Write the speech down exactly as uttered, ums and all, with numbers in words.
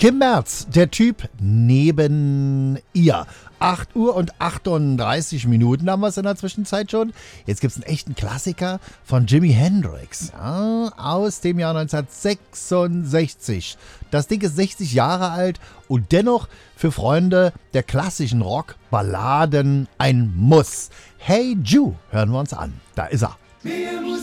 Kim Merz, der Typ neben ihr. acht Uhr und achtunddreißig Minuten haben wir es in der Zwischenzeit schon. Jetzt gibt es einen echten Klassiker von Jimi Hendrix, ja, aus dem Jahr neunzehnhundertsechsundsechzig. Das Ding ist sechzig Jahre alt und dennoch für Freunde der klassischen Rock-Balladen ein Muss. Hey Jude, hören wir uns an. Da ist er.